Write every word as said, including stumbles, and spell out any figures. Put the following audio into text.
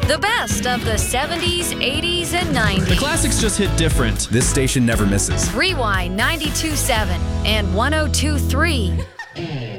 The best of the seventies, eighties, and nineties. The classics just hit different. This station never misses. Rewind ninety-two point seven and one oh two point three.